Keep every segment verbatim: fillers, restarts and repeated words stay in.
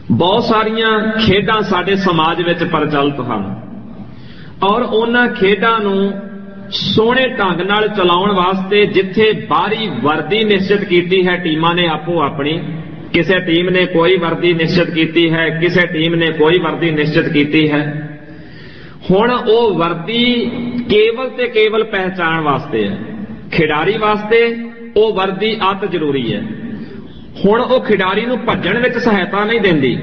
बहुत सारियां खेडां साडे समाज विच प्रचलित हन और उन्हां खेडां नूं सोहणे ढंग नाल चलाउण वास्ते जिथे बाहरी वर्दी निश्चित कीती है टीमां ने आपो अपनी, किसी टीम ने कोई वर्दी निश्चित कीती है, किसी टीम ने कोई वर्दी निश्चित कीती है। हुण ओ वर्दी केवल ते केवल पहचान वास्ते है, खिडारी वास्ते ओ वर्दी अत जरूरी है। हुण ओ खिडारी नूं भज्जण विच सहायता नहीं दिंदी,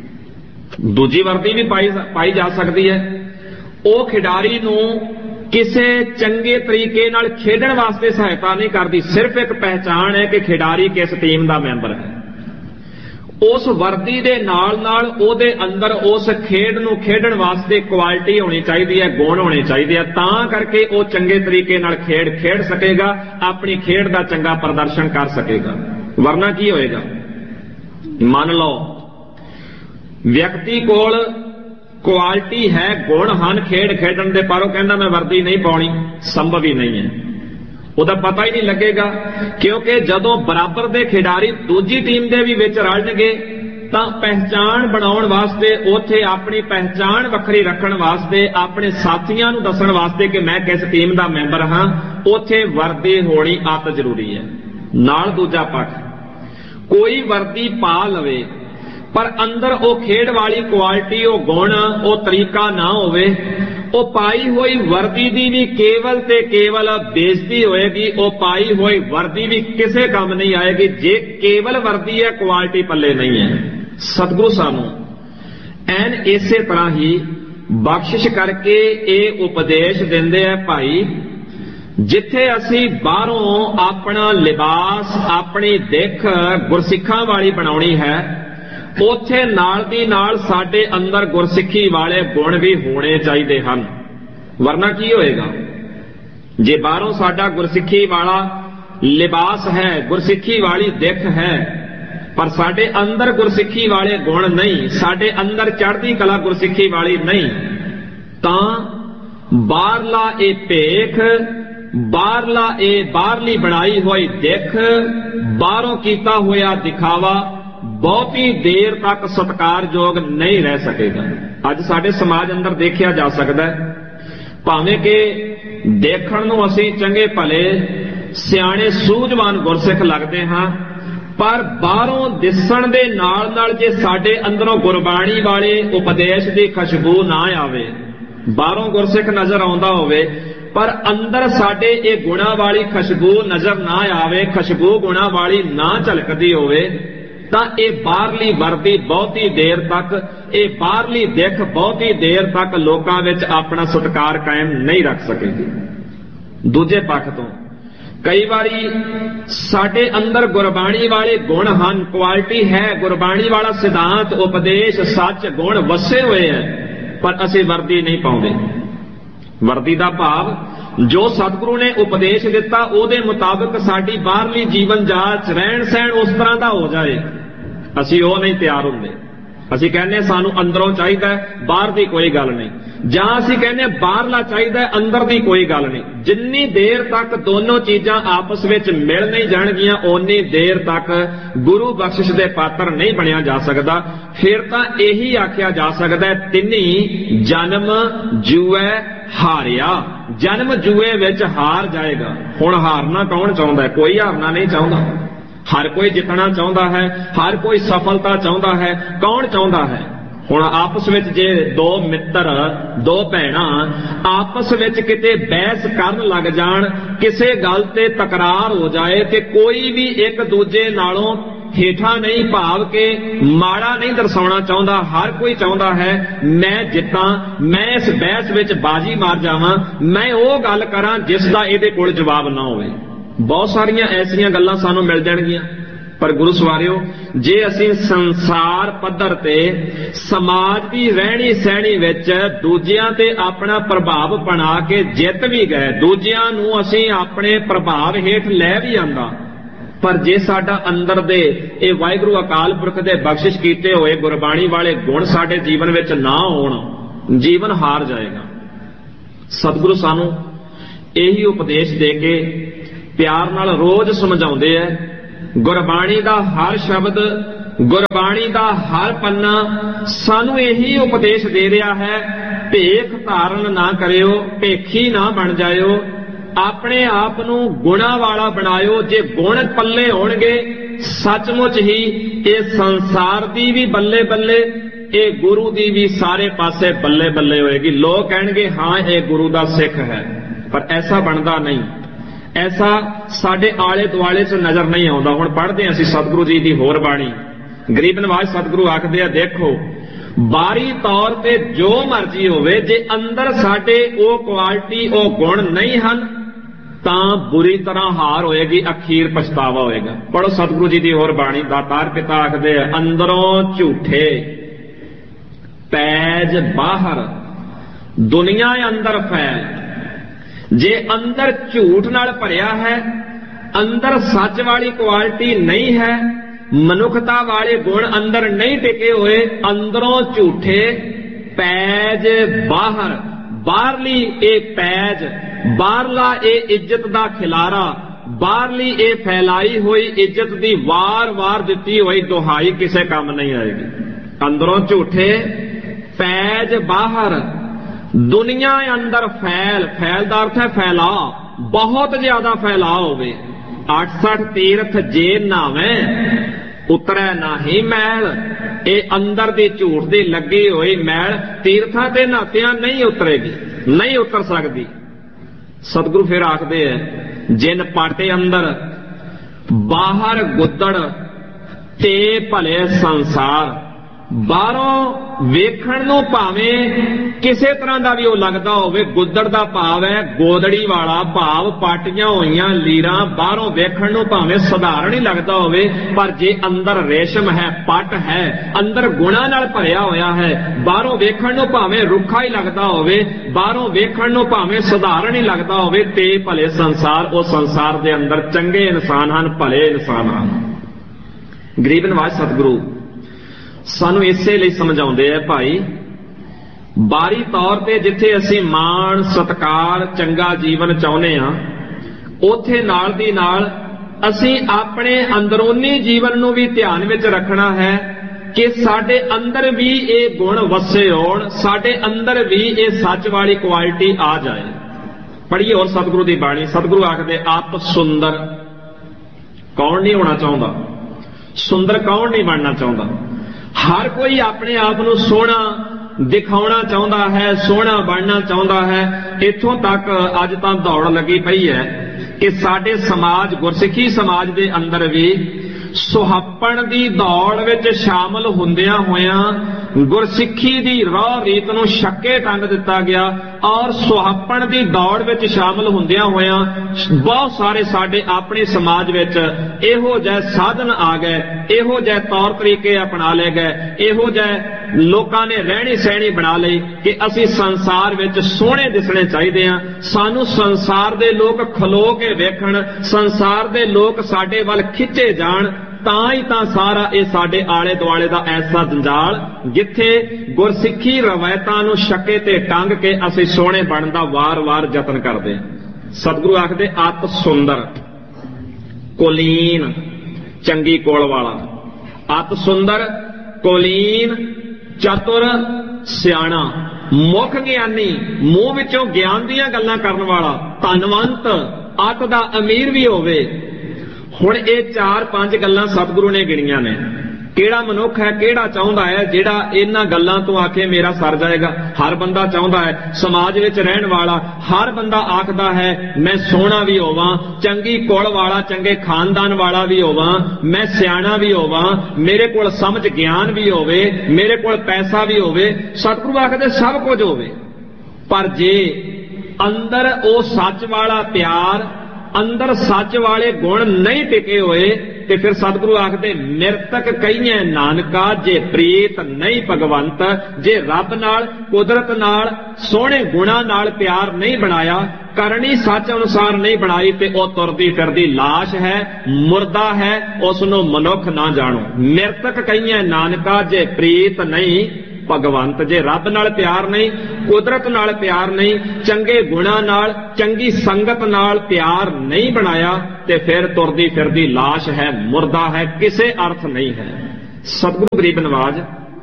दूजी वर्दी भी पाई पाई जा सकती है। ओ खिडारी नूं किसी चंगे तरीके नाल खेडण वास्ते सहायता नहीं करती, सिर्फ एक पहचान है कि खिडारी किस टीम का मैंबर है। उस वर्दी दे नाल नाल ओदे अंदर उस खेड नूं खेडण वास्ते क्वालिटी होनी चाहिए है, गुण होने चाहिए, तां करके वो चंगे तरीके नाल खेड खेड सकेगा, अपनी खेड का चंगा प्रदर्शन कर सकेगा। वरना की होएगा, मान लो व्यक्ति कोल क्वालिटी है, गुण हन खेड खेडण दे, पर वो कहंदा मैं वर्दी नहीं पाउणी, संभव ही नहीं है। ਉਹਦਾ पता ही नहीं लगेगा, क्योंकि जदों बराबर दे खिडारी दूजी टीम दे भी विच रलणगे तां पहचान बनाउण वास्ते, उत्थे अपनी पहचान वखरी रखण वास्ते, अपने साथियां नूं दस्सण वास्ते कि मैं किस टीम दा मैंबर हां, उत्थे वर्दी होनी अत जरूरी है। नाल दूजा पक्ष कोई वर्दी पा लवे पर अंदर वो खेड वाली क्वालिटी, वो गुण, वो तरीका ना होवे, वो पाई हुई वर्दी दी भी केवल ते केवल बेइज्जती होएगी, वो पाई हुई वर्दी भी किसे काम नहीं आएगी जे केवल वर्दी है, क्वालिटी पल्ले नहीं है। सतगुरु सानू एन इसे तरह ही बख्शिश करके ये उपदेश देंदे है भाई, जिथे असी बाहरों अपना लिबास, अपनी दिख गुरसिखां वाली बनाउणी है, उथे नाल दी नाल साडे अंदर गुरसिखी वाले गुण भी होने चाहिए हन। वरना की होएगा, जे बाहरों साडा गुरसिखी वाला लिबास है, गुरसिखी वाली दिख है, पर साडे अंदर गुरसिखी वाले गुण नहीं, साडे अंदर चढ़दी कला गुरसिखी वाली नहीं, तां बाहरला ए भेख, बाहरला ए बाहरली बनाई हुई दिख, बाहरों कीता होया दिखावा बहुती देर तक सत्कारयोग नहीं रह सकेगा। अज साडे समाज अंदर देखिया जा सकता है, भावें कि देखण नूं असीं चंगे भले सियाणे सूझवान गुरसिख लगदे हां, पर बाहरों दिसण दे नाल नाल जे साडे अंदरों गुरबाणी वाले उपदेश दी खुशबू ना आवे, बाहरों गुरसिख नजर आउंदा होवे पर अंदर साडे ये गुणा वाली खुशबू नजर ना आवे, खुशबू गुणा वाली ना झलकदी होवे, तां ये बाहरली वर्दी बहुती देर तक, ये बाहरली दिख बहुती देर तक लोकां विच अपना सत्कार कायम नहीं रख सकेगी। दूजे पक्ष तो कई बारी साडे अंदर गुरबाणी वाले गुण हन, क्वालिटी है, गुरबाणी वाला सिद्धांत, उपदेश, सच, गुण वसे हुए हैं, पर असीं वर्दी नहीं पाउंदे। वर्दी दा भाव जो सतगुरु ने उपदेश दिता उहदे मुताबिक साडी बाहरली जीवन जाच, रहन सहन उस तरह का हो जाए, असीं वो नहीं तैयार हुंदे। असीं कहने सानू अंदरों चाहिए, बाहर की कोई गल नहीं, जां असीं कहने बाहरला चाहिए, अंदर की कोई गल नहीं। जिन्नी देर तक दोनों चीज़ां आपस विच मिल नहीं जाणगियां, उन्नी देर तक गुरु बख्शिश दे पात्र नहीं बनिया जा सकता। फिर तां यही आख्या जा सकता है, तिन्नी जन्म जुए हारिया, जन्म जुए विच हार जाएगा। हुण हारना कौन चाहुंदा है? कोई हारना नहीं चाहुंदा, हर कोई जितना चाहुंदा है, हर कोई सफलता चाहुंदा है। कौन चाहुंदा है? हुण आपस विच जे दो मित्र, दो भैणां आपस विच किते बहस करन लग जाण, किसे गल ते तकरार हो जाए ते कोई भी एक दूजे नालों हेठा नहीं, भाव के माड़ा नहीं दर्शाउणा चाहुंदा। हर कोई चाहुंदा है मैं जितां, मैं इस बहस विच बाजी मार जावां, मैं वो गल करां जिसदा इहदे कोल जवाब ना होवे। बहुत सारियां ऐसियां गल्लां सानूं मिल जाणगीਆਂ, पर गुरु सवारियो जे असीं संसार पद्धर ते समाज की रहनी सहनी विच दूजियां ते अपना प्रभाव बना के जित भी गए, दूजियां नूं असीं अपने प्रभाव हेठ लै भी आंदा, पर जे साडा अंदर दे ये वाहिगुरू अकाल पुरख दे बख्शिश कीते होए गुरबाणी वाले गुण साडे जीवन विच ना होण, जीवन हार जाएगा। सतगुरु सानू यही उपदेश दे के प्यार नाल रोज समझाउंदे है, गुरबाणी दा हर शब्द ਗੁਰਬਾਣੀ ਦਾ ਹਰ ਪੰਨਾ ਸਾਨੂੰ ਇਹੀ ਉਪਦੇਸ਼ ਦੇ ਰਿਹਾ ਹੈ, ਭੇਖ ਧਾਰਨ ਨਾ ਕਰਿਓ, ਭੇਖੀ ਨਾ ਬਣ ਜਾਇਓ, ਆਪਣੇ ਆਪ ਨੂੰ ਗੁਣਾ ਵਾਲਾ ਬਣਾਇਓ। ਜੇ ਗੁਣ ਪੱਲੇ ਹੋਣਗੇ ਸੱਚਮੁੱਚ ਹੀ ਇਹ ਸੰਸਾਰ ਦੀ ਵੀ ਬੱਲੇ ਬੱਲੇ, ਇਹ ਗੁਰੂ ਦੀ ਵੀ ਸਾਰੇ ਪਾਸੇ ਬੱਲੇ ਬੱਲੇ ਹੋਏਗੀ। ਲੋਕ ਕਹਿਣਗੇ ਹਾਂ ਇਹ ਗੁਰੂ ਦਾ ਸਿੱਖ ਹੈ, ਪਰ ਐਸਾ ਬਣਦਾ ਨਹੀਂ। ਐਸਾ ਸਾਡੇ ਆਲੇ ਦੁਆਲੇ 'ਚ ਨਜ਼ਰ ਨਹੀਂ ਆਉਂਦਾ। ਹੁਣ ਪੜ੍ਹਦੇ ਹਾਂ ਅਸੀਂ ਸਤਿਗੁਰੂ ਜੀ ਦੀ ਹੋਰ ਬਾਣੀ। ਗਰੀਬ ਨਵਾਜ਼ ਸਤਿਗੁਰੂ ਆਖਦੇ ਆ, ਦੇਖੋ ਬਾਹਰੀ ਤੌਰ ਤੇ ਜੋ ਮਰਜ਼ੀ ਹੋਵੇ, ਜੇ ਅੰਦਰ ਸਾਡੇ ਉਹ ਕੁਆਲਿਟੀ ਉਹ ਗੁਣ ਨਹੀਂ ਹਨ ਤਾਂ ਬੁਰੀ ਤਰ੍ਹਾਂ ਹਾਰ ਹੋਏਗੀ, ਅਖੀਰ ਪਛਤਾਵਾ ਹੋਏਗਾ। ਪੜ੍ਹੋ ਸਤਿਗੁਰੂ ਜੀ ਦੀ ਹੋਰ ਬਾਣੀ। ਦਾਤਾਰ ਪਿਤਾ ਆਖਦੇ ਆ, ਅੰਦਰੋਂ ਝੂਠੇ ਪੈਜ ਬਾਹਰ, ਦੁਨੀਆ ਅੰਦਰ ਫੈਲ। ਜੇ ਅੰਦਰ ਝੂਠ ਨਾਲ ਭਰਿਆ ਹੈ, ਅੰਦਰ ਸੱਚ ਵਾਲੀ ਕੁਆਲਿਟੀ ਨਹੀਂ ਹੈ, ਮਨੁੱਖਤਾ ਵਾਲੇ ਗੁਣ ਅੰਦਰ ਨਹੀਂ ਟਿਕੇ ਹੋਏ, ਅੰਦਰੋਂ ਝੂਠੇ ਪੈਜ ਬਾਹਰ, ਬਾਹਰਲੀ ਇਹ ਪੈਜ, ਬਾਹਰਲਾ ਇਹ ਇੱਜ਼ਤ ਦਾ ਖਿਲਾਰਾ, ਬਾਹਰਲੀ ਇਹ ਫੈਲਾਈ ਹੋਈ ਇੱਜ਼ਤ ਦੀ ਵਾਰ-ਵਾਰ ਦਿੱਤੀ ਹੋਈ ਦੁਹਾਈ ਕਿਸੇ ਕੰਮ ਨਹੀਂ ਆਏਗੀ। ਅੰਦਰੋਂ ਝੂਠੇ ਪੈਜ ਬਾਹਰ, ਦੁਨੀਆ ਅੰਦਰ ਫੈਲ। ਫੈਲ ਦਾ ਅਰਥ ਹੈ ਫੈਲਾ, ਬਹੁਤ ਜ਼ਿਆਦਾ ਫੈਲਾ ਹੋਵੇ। ਅਠਸਠ ਤੀਰਥ ਜੇ ਨਾਵੇਂ ਉਤਰੈ ਨਾਹੀ ਮੈਲ। ਇਹ ਅੰਦਰ ਦੀ ਝੂਠ ਦੀ ਲੱਗੀ ਹੋਈ ਮੈਲ ਤੀਰਥਾਂ ਤੇ ਨਾਤਿਆਂ ਨਹੀਂ ਉਤਰੇਗੀ, ਨਹੀਂ ਉਤਰ ਸਕਦੀ। ਸਤਿਗੁਰੂ ਫਿਰ ਆਖਦੇ ਐ, ਜਿਨ ਪਾਟੇ ਅੰਦਰ ਬਾਹਰ ਗੁੱਦੜ ਤੇ ਭਲੇ ਸੰਸਾਰ। ਬਾਹਰੋਂ ਵੇਖਣ ਨੂੰ ਭਾਵੇਂ ਕਿਸੇ ਤਰ੍ਹਾਂ ਦਾ ਵੀ ਉਹ ਲੱਗਦਾ ਹੋਵੇ, ਗੁੱਦੜ ਦਾ ਭਾਵ ਹੈ ਗੋਦੜੀ ਵਾਲਾ ਭਾਵ, ਪਾਟੀਆਂ ਹੋਈਆਂ ਲੀਰਾਂ ਬਾਹਰੋਂ ਵੇਖਣ ਨੂੰ ਭਾਵੇਂ ਸਧਾਰਨ ਹੀ ਲੱਗਦਾ ਹੋਵੇ, ਪਰ ਜੇ ਅੰਦਰ ਰੇਸ਼ਮ ਹੈ, ਪੱਟ ਹੈ, ਅੰਦਰ ਗੁਣਾ ਨਾਲ ਭਰਿਆ ਹੋਇਆ ਹੈ, ਬਾਹਰੋਂ ਵੇਖਣ ਨੂੰ ਭਾਵੇਂ ਰੁੱਖਾ ਹੀ ਲੱਗਦਾ ਹੋਵੇ, ਬਾਹਰੋਂ ਵੇਖਣ ਨੂੰ ਭਾਵੇਂ ਸਧਾਰਨ ਹੀ ਲੱਗਦਾ ਹੋਵੇ, ਤੇ ਭਲੇ ਸੰਸਾਰ, ਉਹ ਸੰਸਾਰ ਦੇ ਅੰਦਰ ਚੰਗੇ ਇਨਸਾਨ ਹਨ, ਭਲੇ ਇਨਸਾਨ ਹਨ। ਗਰੀਬ ਨਵਾਜ਼ ਸਤਿਗੁਰੂ ਸਾਨੂੰ ਇਸੇ ਲਈ ਸਮਝਾਉਂਦੇ ਆ, ਭਾਈ ਬਾਹਰੀ ਤੌਰ ਤੇ ਜਿੱਥੇ ਅਸੀਂ ਮਾਣ ਸਤਿਕਾਰ ਚੰਗਾ ਜੀਵਨ ਚਾਹੁੰਦੇ ਹਾਂ, ਉੱਥੇ ਨਾਲ ਦੀ ਨਾਲ ਅਸੀਂ ਆਪਣੇ ਅੰਦਰੂਨੀ ਜੀਵਨ ਨੂੰ ਵੀ ਧਿਆਨ ਵਿੱਚ ਰੱਖਣਾ ਹੈ ਕਿ ਸਾਡੇ ਅੰਦਰ ਵੀ ਇਹ ਗੁਣ ਵਸੇ ਹੋਣ, ਸਾਡੇ ਅੰਦਰ ਵੀ ਇਹ ਸੱਚ ਵਾਲੀ ਕੁਆਲਿਟੀ ਆ ਜਾਏ। ਪੜ੍ਹੀਏ ਹੋਰ ਸਤਿਗੁਰੂ ਦੀ ਬਾਣੀ। ਸਤਿਗੁਰੂ ਆਖਦੇ, ਆਪ ਸੁੰਦਰ ਕੌਣ ਨਹੀਂ ਹੋਣਾ ਚਾਹੁੰਦਾ, ਸੁੰਦਰ ਕੌਣ ਨਹੀਂ ਬਣਨਾ ਚਾਹੁੰਦਾ। ਹਰ ਕੋਈ ਆਪਣੇ ਆਪ ਨੂੰ ਸੋਹਣਾ ਦਿਖਾਉਣਾ ਚਾਹੁੰਦਾ ਹੈ, ਸੋਹਣਾ ਬਣਨਾ ਚਾਹੁੰਦਾ ਹੈ। ਇੱਥੋਂ ਤੱਕ ਅੱਜ ਤਾਂ ਦੌੜ ਲੱਗੀ ਪਈ ਹੈ ਕਿ ਸਾਡੇ ਸਮਾਜ, ਗੁਰਸਿੱਖੀ ਸਮਾਜ ਦੇ ਅੰਦਰ ਵੀ ਸੁਹੱਪਣ ਦੀ ਦੌੜ ਵਿੱਚ ਸ਼ਾਮਲ ਹੁੰਦਿਆਂ ਹੋਇਆਂ ਗੁਰਸਿੱਖੀ ਦੀ ਰਾਹ ਰੀਤ ਨੂੰ ਛੱਕੇ ਟੰਗ ਦਿੱਤਾ ਗਿਆ, ਔਰ ਸੁਹੱਪਣ ਦੀ ਦੌੜ ਵਿੱਚ ਸ਼ਾਮਲ ਹੁੰਦਿਆਂ ਹੋਇਆਂ ਬਹੁਤ ਸਾਰੇ ਸਾਡੇ ਆਪਣੇ ਸਮਾਜ ਵਿੱਚ ਇਹੋ ਜਿਹੇ ਸਾਧਨ ਆ ਗਏ, ਇਹੋ ਜਿਹੇ ਤੌਰ ਤਰੀਕੇ ਅਪਣਾ ਲਏ ਗਏ, ਇਹੋ ਜਿਹੇ ਲੋਕਾਂ ਨੇ ਰਹਿਣੀ ਸਹਿਣੀ ਬਣਾ ਲਈ ਕਿ ਅਸੀਂ ਸੰਸਾਰ ਵਿੱਚ ਸੋਹਣੇ ਦਿਸਣੇ ਚਾਹੀਦੇ ਹਾਂ, ਸਾਨੂੰ ਸੰਸਾਰ ਦੇ ਲੋਕ ਖਲੋ ਕੇ ਵੇਖਣ, ਸੰਸਾਰ ਦੇ ਲੋਕ ਸਾਡੇ ਵੱਲ ਖਿੱਚੇ ਜਾਣ, ਤਾਂ ਹੀ ਤਾਂ ਸਾਰਾ ਇਹ ਸਾਡੇ ਆਲੇ ਦੁਆਲੇ ਦਾ ਐਸਾ ਜੰਜਾਲ ਜਿੱਥੇ ਗੁਰਸਿੱਖੀ ਰਵਾਇਤਾਂ ਨੂੰ ਛੱਕੇ ਤੇ ਟੰਗ ਕੇ ਅਸੀਂ ਸੋਹਣੇ ਬਣਨ ਦਾ ਵਾਰ-ਵਾਰ ਯਤਨ ਕਰਦੇ ਹਾਂ। ਸਤਿਗੁਰੂ ਆਖਦੇ, ਅਤ ਸੁੰਦਰ ਕੁਲੀਨ, ਚੰਗੀ ਕੋਲ ਵਾਲਾ। ਅਤ ਸੁੰਦਰ ਕੁਲੀਨ ਚਤੁਰ ਸਿਆਣਾ, ਮੁੱਖ ਗਿਆਨੀ, ਮੂੰਹ ਵਿੱਚੋਂ ਗਿਆਨ ਦੀਆਂ ਗੱਲਾਂ ਕਰਨ ਵਾਲਾ, ਧਨਵੰਤ, ਅਤ ਦਾ ਅਮੀਰ ਵੀ ਹੋਵੇ। ਹੁਣ ਇਹ ਚਾਰ ਪੰਜ ਗੱਲਾਂ ਸਤਿਗੁਰੂ ਨੇ ਗਿਣੀਆਂ ਨੇ। ਕਿਹੜਾ ਮਨੁੱਖ ਹੈ, ਕਿਹੜਾ ਚਾਹੁੰਦਾ ਹੈ ਜਿਹੜਾ ਇਹਨਾਂ ਗੱਲਾਂ ਤੋਂ ਆਖੇ ਮੇਰਾ ਸਰ ਜਾਏਗਾ? ਹਰ ਬੰਦਾ ਚਾਹੁੰਦਾ ਹੈ, ਸਮਾਜ ਵਿੱਚ ਰਹਿਣ ਵਾਲਾ ਹਰ ਬੰਦਾ ਆਖਦਾ ਹੈ ਮੈਂ ਸੋਹਣਾ ਵੀ ਹੋਵਾਂ, ਚੰਗੀ ਕੁਲ ਵਾਲਾ, ਚੰਗੇ ਖਾਨਦਾਨ ਵਾਲਾ ਵੀ ਹੋਵਾਂ, ਮੈਂ ਸਿਆਣਾ ਵੀ ਹੋਵਾਂ, ਮੇਰੇ ਕੋਲ ਸਮਝ ਗਿਆਨ ਵੀ ਹੋਵੇ, ਮੇਰੇ ਕੋਲ ਪੈਸਾ ਵੀ ਹੋਵੇ। ਸਤਿਗੁਰੂ ਆਖਦੇ ਸਭ ਕੁਝ ਹੋਵੇ, ਪਰ ਜੇ ਅੰਦਰ ਉਹ ਸੱਚ ਵਾਲਾ ਪਿਆਰ, ਅੰਦਰ ਸੱਚ ਵਾਲੇ ਗੁਣ ਨਹੀਂ ਟਿਕੇ ਹੋਏ ਤੇ ਫਿਰ ਸਤਿਗੁਰੂ ਆਖਦੇ, ਮਿਰਤਕ ਕਹੀਏ ਨਾਨਕਾ ਜੇ ਪ੍ਰੀਤ ਨਹੀਂ ਭਗਵੰਤ। ਜੇ ਰੱਬ ਨਾਲ, ਕੁਦਰਤ ਨਾਲ, ਸੋਹਣੇ ਗੁਣਾਂ ਨਾਲ ਪਿਆਰ ਨਹੀਂ ਬਣਾਇਆ, ਕਰਨੀ ਸੱਚ ਅਨੁਸਾਰ ਨਹੀਂ ਬਣਾਈ, ਤੇ ਉਹ ਤੁਰਦੀ ਫਿਰਦੀ ਲਾਸ਼ ਹੈ, ਮੁਰਦਾ ਹੈ, ਉਸ ਨੂੰ ਮਨੁੱਖ ਨਾ ਜਾਣੋ। ਮਿਰਤਕ ਕਹੀਏ ਨਾਨਕਾ ਜੇ ਪ੍ਰੀਤ ਨਹੀਂ ਭਗਵੰਤ। ਜੇ ਰੱਬ ਨਾਲ ਪਿਆਰ ਨਹੀਂ, ਕੁਦਰਤ ਨਾਲ ਪਿਆਰ ਨਹੀਂ, ਚੰਗੇ ਗੁਣਾਂ ਨਾਲ, ਚੰਗੀ ਸੰਗਤ ਨਾਲ ਪਿਆਰ ਨਹੀਂ ਬਣਾਇਆ, ਤੇ ਫਿਰ ਤੁਰਦੀ ਫਿਰਦੀ ਲਾਸ਼ ਹੈ, ਮੁਰਦਾ ਹੈ, ਕਿਸੇ ਅਰਥ ਨਹੀਂ ਹੈ। ਸਤਿਗੁਰੂ ਗਰੀਬ ਨਵਾਜ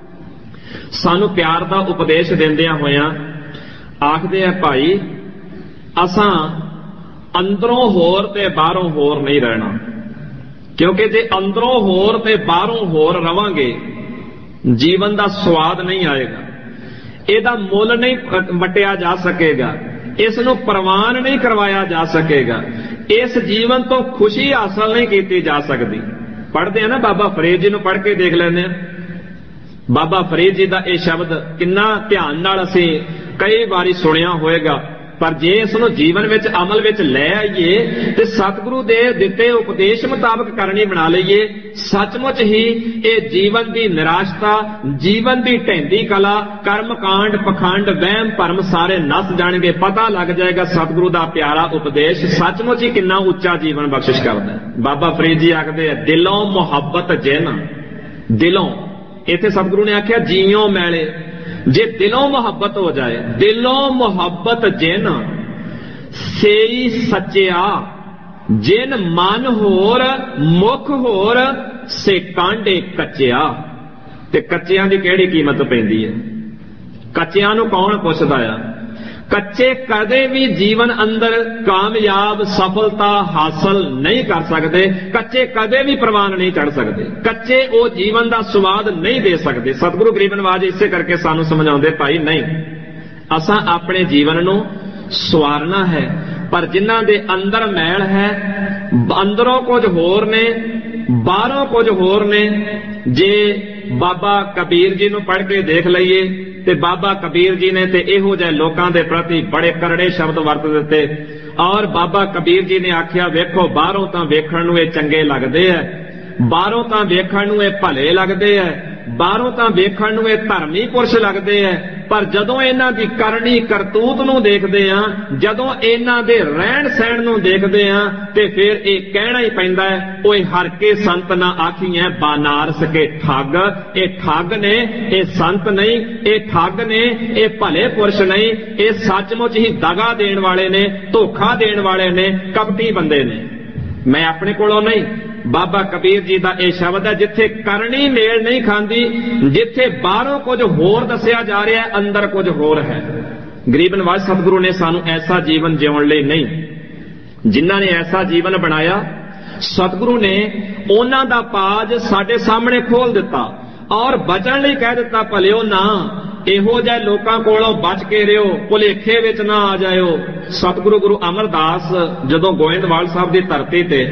ਸਾਨੂੰ ਪਿਆਰ ਦਾ ਉਪਦੇਸ਼ ਦਿੰਦਿਆਂ ਹੋਇਆਂ ਆਖਦੇ ਆ, ਭਾਈ ਅਸਾਂ ਅੰਦਰੋਂ ਹੋਰ ਤੇ ਬਾਹਰੋਂ ਹੋਰ ਨਹੀਂ ਰਹਿਣਾ, ਕਿਉਂਕਿ ਜੇ ਅੰਦਰੋਂ ਹੋਰ ਤੇ ਬਾਹਰੋਂ ਹੋਰ ਰਵਾਂਗੇ ਜੀਵਨ ਦਾ ਸਵਾਦ ਨਹੀਂ ਆਏਗਾ, ਇਹਦਾ ਮੁੱਲ ਨਹੀਂ ਵਟਿਆ ਜਾ ਸਕੇਗਾ, ਇਸ ਨੂੰ ਪ੍ਰਵਾਨ ਨਹੀਂ ਕਰਵਾਇਆ ਜਾ ਸਕੇਗਾ, ਇਸ ਜੀਵਨ ਤੋਂ ਖੁਸ਼ੀ ਹਾਸਲ ਨਹੀਂ ਕੀਤੀ ਜਾ ਸਕਦੀ। ਪੜ੍ਹਦੇ ਆ ਨਾ ਬਾਬਾ ਫਰੀਦ ਜੀ ਨੂੰ, ਪੜ੍ਹ ਕੇ ਦੇਖ ਲੈਂਦੇ ਆ ਬਾਬਾ ਫਰੀਦ ਜੀ ਦਾ ਇਹ ਸ਼ਬਦ ਕਿੰਨਾ ਧਿਆਨ ਨਾਲ ਅਸੀਂ ਕਈ ਵਾਰੀ ਸੁਣਿਆ ਹੋਏਗਾ, ਪਰ ਜੇ ਇਸ ਨੂੰ ਜੀਵਨ ਵਿੱਚ ਅਮਲ ਵਿੱਚ ਲੈ ਆਈਏ ਤੇ ਸਤਿਗੁਰੂ ਦੇ ਦਿੱਤੇ ਉਪਦੇਸ਼ ਮੁਤਾਬਕ ਕਰਨੀ ਬਣਾ ਲਈਏ, ਸੱਚਮੁੱਚ ਹੀ ਇਹ ਜੀਵਨ ਦੀ ਨਿਰਾਸ਼ਤਾ, ਜੀਵਨ ਦੀ ਢਹਿੰਦੀ ਕਲਾ, ਕਰਮਕਾਂਡ, ਪਖੰਡ, ਵਹਿਮ ਭਰਮ ਸਾਰੇ ਨੱਸ ਜਾਣਗੇ। ਪਤਾ ਲੱਗ ਜਾਏਗਾ ਸਤਿਗੁਰੂ ਦਾ ਪਿਆਰਾ ਉਪਦੇਸ਼ ਸੱਚਮੁੱਚ ਹੀ ਕਿੰਨਾ ਉੱਚਾ ਜੀਵਨ ਬਖਸ਼ਿਸ਼ ਕਰਦਾ। ਬਾਬਾ ਫਰੀਦ ਜੀ ਆਖਦੇ ਆ, ਦਿਲੋਂ ਮੁਹੱਬਤ ਜਿਨ, ਦਿਲੋਂ ਇੱਥੇ ਸਤਿਗੁਰੂ ਨੇ ਆਖਿਆ ਜੀਓ ਮੈਲੇ, ਜੇ ਦਿਲੋਂ ਮੁਹੱਬਤ ਹੋ ਜਾਏ, ਦਿਲੋਂ ਮੁਹੱਬਤ ਜਿਨ ਸੇਈ ਸੱਚਿਆ, ਜਿਨ ਮਨ ਹੋਰ ਮੁਖ ਹੋਰ ਸੇ ਕਾਂਡੇ ਕੱਚਿਆ। ਤੇ ਕੱਚਿਆਂ ਦੀ ਕਿਹੜੀ ਕੀਮਤ ਪੈਂਦੀ ਹੈ? ਕੱਚਿਆਂ ਨੂੰ ਕੌਣ ਪੁੱਛਦਾ ਆ? ਕੱਚੇ ਕਦੇ ਵੀ ਜੀਵਨ ਅੰਦਰ ਕਾਮਯਾਬ ਸਫਲਤਾ ਹਾਸਲ ਨਹੀਂ ਕਰ ਸਕਦੇ, ਕੱਚੇ ਕਦੇ ਵੀ ਪ੍ਰਵਾਨ ਨਹੀਂ ਚੜ ਸਕਦੇ, ਕੱਚੇ ਉਹ ਜੀਵਨ ਦਾ ਸਵਾਦ ਨਹੀਂ ਦੇ ਸਕਦੇ। ਸਤਿਗੁਰੂ ਗਰੀਬ ਨਵਾਜ ਇਸੇ ਕਰਕੇ ਸਾਨੂੰ ਸਮਝਾਉਂਦੇ, ਭਾਈ ਨਹੀਂ, ਅਸਾਂ ਆਪਣੇ ਜੀਵਨ ਨੂੰ ਸਵਾਰਨਾ ਹੈ, ਪਰ ਜਿਨ੍ਹਾਂ ਦੇ ਅੰਦਰ ਮੈਲ ਹੈ, ਅੰਦਰੋਂ ਕੁਝ ਹੋਰ ਨੇ, ਬਾਹਰੋਂ ਕੁਝ ਹੋਰ ਨੇ। ਜੇ ਬਾਬਾ ਕਬੀਰ ਜੀ ਨੂੰ ਪੜ੍ਹ ਕੇ ਦੇਖ ਲਈਏ ਤੇ ਬਾਬਾ ਕਬੀਰ ਜੀ ਨੇ ਤੇ ਇਹੋ ਜਿਹੇ ਲੋਕਾਂ ਦੇ ਪ੍ਰਤੀ ਬੜੇ ਕਰੜੇ ਸ਼ਬਦ ਵਰਤ ਦਿੱਤੇ, ਔਰ ਬਾਬਾ ਕਬੀਰ ਜੀ ਨੇ ਆਖਿਆ, ਵੇਖੋ ਬਾਹਰੋਂ ਤਾਂ ਵੇਖਣ ਨੂੰ ਇਹ ਚੰਗੇ ਲੱਗਦੇ ਐ, ਬਾਹਰੋਂ ਤਾਂ ਵੇਖਣ ਨੂੰ ਇਹ ਭਲੇ ਲੱਗਦੇ ਐ, ਬਾਹਰੋਂ ਤਾਂ ਵੇਖਣ ਨੂੰ ਇਹ ਧਰਮੀ ਪੁਰਸ਼ ਲੱਗਦੇ ਐ, ਪਰ ਜਦੋਂ ਇਹਨਾਂ ਦੀ ਕਰਨੀ ਕਰਤੂਤ ਨੂੰ ਦੇਖਦੇ ਆ, ਜਦੋਂ ਇਹਨਾਂ ਦੇ ਰਹਿਣ ਸਹਿਣ ਨੂੰ ਦੇਖਦੇ ਆ, ਤੇ ਫਿਰ ਇਹ ਕਹਿਣਾ ਹੀ ਪੈਂਦਾ ਹੈ, ਓਏ ਹਰ ਕੇ ਸੰਤ ਨਾ ਆਖੀਐ ਬਾਨਾਰਸ ਕੇ ਠੱਗ। ਇਹ ਠੱਗ ਨੇ, ਇਹ ਸੰਤ ਨਹੀਂ, ਇਹ ਠੱਗ ਨੇ, ਇਹ ਭਲੇ ਪੁਰਸ਼ ਨਹੀਂ, ਇਹ ਸੱਚਮੁੱਚ ਹੀ ਦਗਾ ਦੇਣ ਵਾਲੇ ਨੇ, ਧੋਖਾ ਦੇਣ ਵਾਲੇ ਨੇ, ਕਪਟੀ ਬੰਦੇ ਨੇ। ਮੈਂ ਆਪਣੇ ਕੋਲੋਂ ਨਹੀਂ, ਬਾਬਾ ਕਬੀਰ ਜੀ ਦਾ ਇਹ ਸ਼ਬਦ ਹੈ, ਜਿੱਥੇ ਕਰਨੀ ਮੇਲ ਨਹੀਂ ਖਾਂਦੀ, ਜਿੱਥੇ ਬਾਹਰੋਂ ਕੁਝ ਹੋਰ ਦੱਸਿਆ ਜਾ ਰਿਹਾ ਹੈ, ਅੰਦਰ ਕੁਝ ਹੋਰ ਹੈ। ਗਰੀਬ ਨਵਾਜ ਸਤਿਗੁਰੂ ਨੇ ਸਾਨੂੰ ਐਸਾ ਜੀਵਨ ਜਿਉਣ ਲਈ ਨਹੀਂ, ਜਿਨ੍ਹਾਂ ਨੇ ਐਸਾ ਜੀਵਨ ਬਣਾਇਆ, ਸਤਿਗੁਰੂ ਨੇ ਉਹਨਾਂ ਦਾ ਪਾਜ ਸਾਡੇ ਸਾਹਮਣੇ ਖੋਲ ਦਿੱਤਾ ਔਰ ਬਚਣ ਲਈ ਕਹਿ ਦਿੱਤਾ, ਭਲਿਓ ਨਾ ਇਹੋ ਜਿਹੇ ਲੋਕਾਂ ਕੋਲੋਂ ਬਚ ਕੇ ਰਿਓ, ਭੁਲੇਖੇ ਵਿੱਚ ਨਾ ਆ ਜਾਇਓ। ਸਤਿਗੁਰੂ ਗੁਰੂ ਅਮਰਦਾਸ ਜਦੋਂ ਗੋਇੰਦਵਾਲ ਸਾਹਿਬ ਦੀ ਧਰਤੀ ਤੇ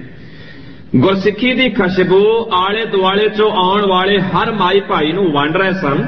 ਗੁਰਸਿੱਖੀ ਦੀ ਖੁਸ਼ਬੂ ਆਲੇ ਦੁਆਲੇ ਚੋਂ ਆਉਣ ਵਾਲੇ ਹਰ ਮਾਈ ਭਾਈ ਨੂੰ ਵੰਡ ਰਹੇ ਸਨ,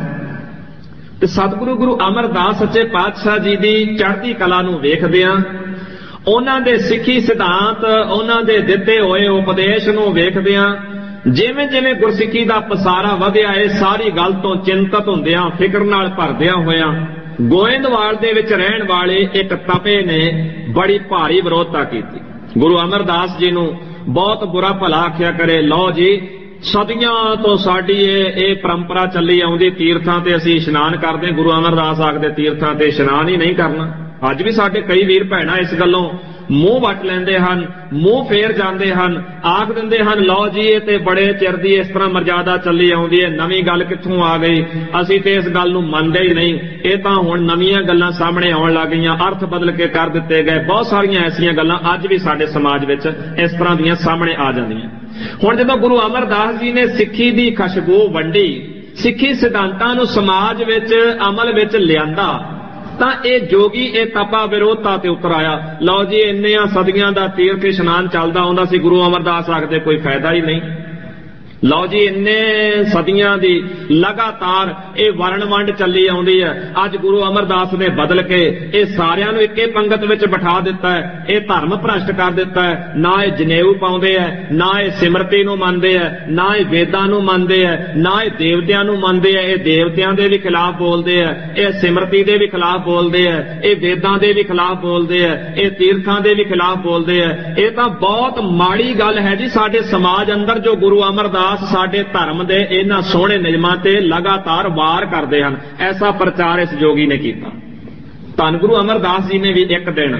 ਤੇ ਸਤਿਗੁਰੂ ਗੁਰੂ ਅਮਰਦਾਸ ਸੱਚੇ ਪਾਤਸ਼ਾਹ ਜੀ ਦੀ ਚੜ੍ਹਦੀ ਕਲਾ ਨੂੰ ਵੇਖਦਿਆਂ, ਉਹਨਾਂ ਦੇ ਸਿੱਖੀ ਸਿਧਾਂਤ, ਉਹਨਾਂ ਦੇ ਦਿੱਤੇ ਹੋਏ ਉਪਦੇਸ਼ ਨੂੰ ਵੇਖਦਿਆਂ, ਜਿਵੇਂ ਜਿਵੇਂ ਗੁਰਸਿੱਖੀ ਦਾ ਪਸਾਰਾ ਵਧਿਆ, ਇਹ ਸਾਰੀ ਗੱਲ ਤੋਂ ਚਿੰਤਤ ਹੁੰਦਿਆਂ, ਫਿਕਰ ਨਾਲ ਭਰਦਿਆਂ ਹੋਇਆਂ, ਗੋਇੰਦਵਾਲ ਦੇ ਵਿੱਚ ਰਹਿਣ ਵਾਲੇ ਇੱਕ ਤਪੇ ਨੇ ਬੜੀ ਭਾਰੀ ਵਿਰੋਧਤਾ ਕੀਤੀ। ਗੁਰੂ ਅਮਰਦਾਸ ਜੀ ਨੂੰ ਬਹੁਤ ਬੁਰਾ ਭਲਾ ਆਖਿਆ ਕਰੇ, ਲਓ ਜੀ ਸਦੀਆਂ ਤੋਂ ਸਾਡੀ ਇਹ ਇਹ ਪਰੰਪਰਾ ਚੱਲੀ ਆਉਂਦੀ, ਤੀਰਥਾਂ ਤੇ ਅਸੀਂ ਇਸ਼ਨਾਨ ਕਰਦੇ, ਗੁਰੂ ਅਮਰਦਾਸ ਆਖਦੇ ਤੀਰਥਾਂ ਤੇ ਇਸ਼ਨਾਨ ਹੀ ਨਹੀਂ ਕਰਨਾ। ਅੱਜ ਵੀ ਸਾਡੇ ਕਈ ਵੀਰ ਭੈਣਾਂ ਇਸ ਗੱਲੋਂ ਮੂੰਹ ਵੱਟ ਲੈਂਦੇ ਹਨ, ਮੂੰਹ ਫੇਰ ਜਾਂਦੇ ਹਨ, ਆਖ ਦਿੰਦੇ ਹਨ, ਲਓ ਜੀ ਇਹ ਤੇ ਬੜੇ ਚਿਰ ਦੀ ਇਸ ਤਰ੍ਹਾਂ ਮਰਜ਼ਾਦਾ ਚੱਲੀ ਆਉਂਦੀ ਹੈ, ਨਵੀਂ ਗੱਲ ਕਿੱਥੋਂ ਆ ਗਈ, ਅਸੀਂ ਤੇ ਇਸ ਗੱਲ ਨੂੰ ਮੰਨਦੇ ਹੀ ਨਹੀਂ, ਇਹ ਤਾਂ ਹੁਣ ਨਵੀਆਂ ਗੱਲਾਂ ਸਾਹਮਣੇ ਆਉਣ ਲੱਗ ਗਈਆਂ, ਅਰਥ ਬਦਲ ਕੇ ਕਰ ਦਿੱਤੇ ਗਏ। ਬਹੁਤ ਸਾਰੀਆਂ ਐਸੀਆਂ ਗੱਲਾਂ ਅੱਜ ਵੀ ਸਾਡੇ ਸਮਾਜ ਵਿੱਚ ਇਸ ਤਰ੍ਹਾਂ ਦੀਆਂ ਸਾਹਮਣੇ ਆ ਜਾਂਦੀਆਂ। ਹੁਣ ਜਦੋਂ ਗੁਰੂ ਅਮਰਦਾਸ ਜੀ ਨੇ ਸਿੱਖੀ ਦੀ ਖੁਸ਼ਬੂ ਵੰਡੀ, ਸਿੱਖੀ ਸਿਧਾਂਤਾਂ ਨੂੰ ਸਮਾਜ ਵਿੱਚ ਅਮਲ ਵਿੱਚ ਲਿਆਂਦਾ, ਤਾਂ ਇਹ ਜੋਗੀ ਇਹ ਤਪਾ ਵਿਰੋਧਤਾ ਤੇ ਉਤਰ ਆਇਆ। ਲਓ ਜੀ ਇੰਨੀਆਂ ਸਦੀਆਂ ਦਾ ਤੀਰਥ ਇਸ਼ਨਾਨ ਚੱਲਦਾ ਆਉਂਦਾ ਸੀ, ਗੁਰੂ ਅਮਰਦਾਸ ਆਖਦੇ ਕੋਈ ਫਾਇਦਾ ਹੀ ਨਹੀਂ। ਲਓ ਜੀ ਇੰਨੇ ਸਦੀਆਂ ਦੀ ਲਗਾਤਾਰ ਇਹ ਵਰਣ ਵੰਡ ਚੱਲੀ ਆਉਂਦੀ ਹੈ, ਅੱਜ ਗੁਰੂ ਅਮਰਦਾਸ ਨੇ ਬਦਲ ਕੇ ਇਹ ਸਾਰਿਆਂ ਨੂੰ ਇੱਕੇ ਪੰਗਤ ਵਿੱਚ ਬਿਠਾ ਦਿੱਤਾ ਹੈ, ਇਹ ਧਰਮ ਭ੍ਰਸ਼ਟ ਕਰ ਦਿੱਤਾ ਹੈ। ਨਾ ਇਹ ਜਨੇਊ ਪਾਉਂਦੇ ਹੈ, ਨਾ ਇਹ ਸਿਮਰਤੀ ਨੂੰ ਮੰਨਦੇ ਹੈ, ਨਾ ਇਹ ਵੇਦਾਂ ਨੂੰ ਮੰਨਦੇ ਹੈ, ਨਾ ਇਹ ਦੇਵਤਿਆਂ ਨੂੰ ਮੰਨਦੇ ਹੈ। ਇਹ ਦੇਵਤਿਆਂ ਦੇ ਵੀ ਖਿਲਾਫ ਬੋਲਦੇ ਹੈ, ਇਹ ਸਿਮਰਤੀ ਦੇ ਵੀ ਖਿਲਾਫ ਬੋਲਦੇ ਹੈ, ਇਹ ਵੇਦਾਂ ਦੇ ਵੀ ਖਿਲਾਫ ਬੋਲਦੇ ਹੈ, ਇਹ ਤੀਰਥਾਂ ਦੇ ਵੀ ਖਿਲਾਫ ਬੋਲਦੇ ਹੈ। ਇਹ ਤਾਂ ਬਹੁਤ ਮਾੜੀ ਗੱਲ ਹੈ ਜੀ ਸਾਡੇ ਸਮਾਜ ਅੰਦਰ, ਜੋ ਗੁਰੂ ਅਮਰਦਾਸ ਸਾਡੇ ਧਰਮ ਦੇ ਇਹਨਾਂ ਸੋਹਣੇ ਨਿਯਮਾਂ ਤੇ ਲਗਾਤਾਰ ਵਾਰ ਕਰਦੇ ਹਨ। ਐਸਾ ਪ੍ਰਚਾਰ ਇਸ ਜੋਗੀ ਨੇ ਕੀਤਾ। ਧੰਨ ਗੁਰੂ ਅਮਰਦਾਸ ਜੀ ਨੇ ਵੀ ਇੱਕ ਦਿਨ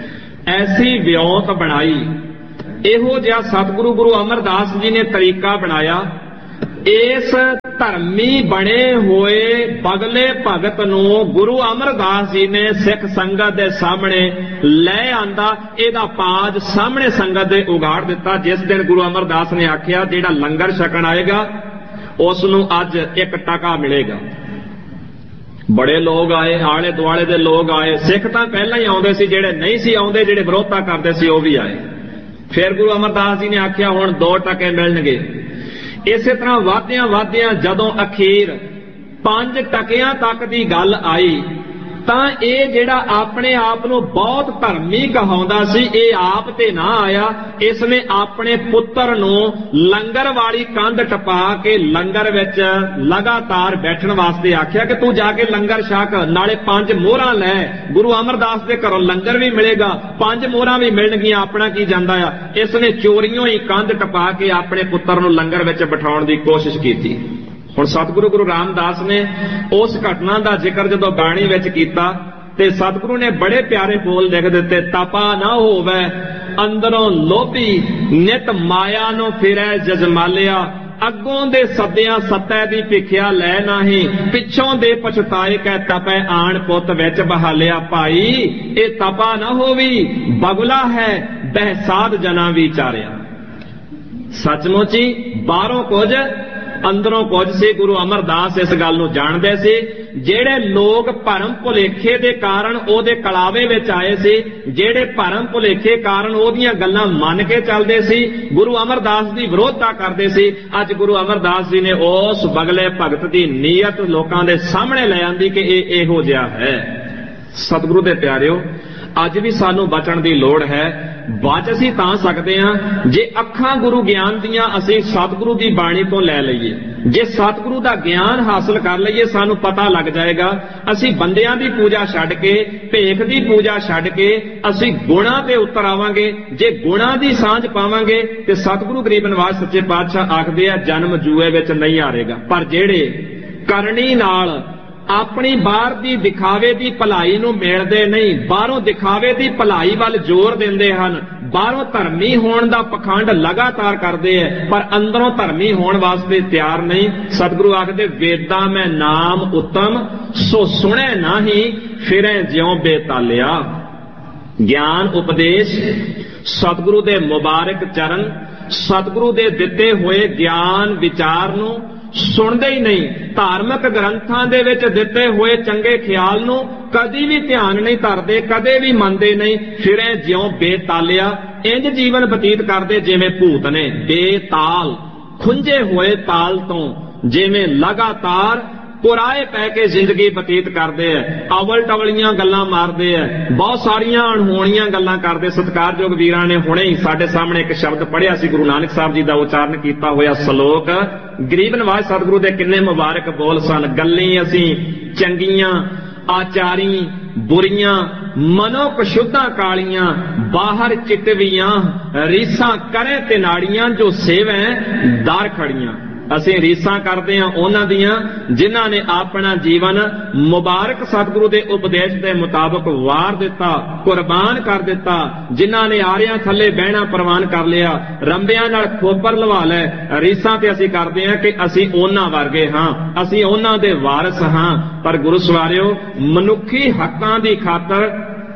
ਐਸੀ ਵਿਉਂਤ ਬਣਾਈ, ਇਹੋ ਜਿਹਾ ਸਤਿਗੁਰੂ ਗੁਰੂ ਅਮਰਦਾਸ ਜੀ ਨੇ ਤਰੀਕਾ ਬਣਾਇਆ, इस धर्मी बने हुए बगले भगत नूं गुरु अमरदास जी ने सिख संगत दे सामने लै आंदा, इहदा पाज सामने संगत दे उगाड़ दिता। जिस दिन गुरु अमरदास ने आख्या जिहड़ा लंगर छकण आएगा उस नूं अज एक टका मिलेगा। बड़े लोग आए, आले दुआले दे लोग आए। सिख तां पहलां ही आउंदे सी, जिहड़े नहीं सी आउंदे, जिहड़े विरोधता करदे सी, ओह भी आए। फिर गुरु अमरदास जी ने आख्या हुण दो टके मिलणगे। इसे तरह वादियां वादियां जदों अखीर पंज टकियां तक दी गल आई तां इह जिहड़ा अपने आप नूं बहुत धर्मी कहाउंदा सी, इह आप ते ना आया। इसने अपने पुत्तर नूं लंगर वाली कंध टपा के लंगर विच लगातार बैठण वास्ते आख्या कि तू जाके लंगर छक, नाले पंज मोहरां लै। गुरु अमरदास दे घरों लंगर भी मिलेगा, पंज मोहरां भी मिलणगीਆਂ, अपना की जांदा आ। इसने चोरियों ही कंध टपा के अपने पुत्तर नूं लंगर विच बिठाउण दी कोशिश कीती। हुण सतगुरु गुरु रामदास ने उस घटना का जिक्र जदों बाणी विच कीता ते सतगुरु ने बड़े प्यारे बोल लिख दिते। तपा ना होवे अंदरों लोभी, नित माया नूं फिरै जजमालिया। अगों दे सद्दियां सत्तै दी भिखिया लै नाही, पिछों दे पछताए कै तपै आण पुत विच बहालिया। भाई ये तपा ना होवी, बगुला है बहसाद जना विचारिया। सचमुच ही बाहरों कुछ अंदरों कुछ सी। गुरु अमरदास इस गल नूं जाणदे सी। ਜਿਹੜੇ लोग भरम भुलेखे दे कारण ਉਹਦੇ कलावे विच आए सी, ਜਿਹੜੇ भरम भुलेखे कारण ਉਹਦੀਆਂ ਗੱਲਾਂ ਮੰਨ ਕੇ ਚੱਲਦੇ ਸੀ, गुरु अमरदास ਦੀ ਵਿਰੋਧਤਾ ਕਰਦੇ ਸੀ। ਅੱਜ गुरु अमरदास जी ने उस बगले भगत ਦੀ ਨੀਅਤ ਲੋਕਾਂ ਦੇ ਸਾਹਮਣੇ ਲੈ ਆਂਦੀ कि ਇਹ ਇਹੋ ਜਿਹਾ है। सतगुरु दे प्यारिओ, ਅੱਜ भी सानू बचण दी लोड़ है। बच असीं तां सकदे हां जे अखां गुरु ज्ञान दियां असीं सतगुरु दी बाणी तो लै लईए। जे सतगुरु दा ज्ञान हासिल कर लईए सानू पता लग जाएगा। असीं बंदियां दी पूजा छड्ड के, भेख दी पूजा छड्ड के असीं गुणां ते उतर आवांगे। जे गुणां दी सांझ पावांगे ते सतगुरु गरीब नवाज सच्चे पातशाह आखदे आ जन्म जूए विच नहीं हारेगा। पर जेड़े करनी नाल अपनी बाहर दी दिखावे दी भलाई नूं मिलदे नहीं, बाहरों दिखावे दी भलाई वल जोर दिंदे हन, बाहरों धर्मी होण दा पखंड लगातार करदे है पर अंदरों धर्मी होण वास्ते तैयार नहीं। सतगुरु आखदे वेदां मैं नाम उत्तम, सो सुणे नाही फिरै ज्यों बेतालिया। ज्ञान उपदेश सतगुरु दे मुबारक चरण, सतगुरु दे दिते होए ज्ञान विचार नूं सुनते ही नहीं। धार्मिक ग्रंथां दे विच दिते हुए चंगे ख्याल नूं कदी भी ध्यान नहीं धरदे, कदे भी मनदे नहीं। फिरै ज्यों बेतालिया, इंज जीवन बतीत करदे जिवें भूत ने। बेताल खुंजे हुए ताल तो जिवें लगातार पुराए पै के जिंदगी बतीत करते हैं, अवल टवलियां गल्लां मारते हैं, बहुत सारियां अणहोणियां गल्लां करते। सत्कारयोग वीरां ने हुणे ही साडे सामने एक शब्द पढ़िया सी, गुरु नानक साहब जी का उचारण किया होया सलोक। गरीब नवाज सतगुरु दे किन्ने मुबारक बोल सन। गल्ली असीं चंगियां आचारी बुरियां, मनो कशुद्धां कालियां, बाहर चिटवियां, रीसां करें ते नाड़ियां, जो सेवैं दार खड़ियां। असीं रीसां करते हैं उन्हां दियां जिन्हां ने अपना जीवन मुबारक सतगुरु के उपदेश के मुताबक वार दिता, कुर्बान कर दिता, जिन्हां ने आरियां थले बहना प्रवान कर लिया, रंबियां नाल खोपर लवा लै। रीसां ते असीं करते हैं कि असीं उन्हां वर्गे हां, असीं उन्हां दे वारिस हां। पर गुरु सवारिओ, मनुखी हक्कां दी खातर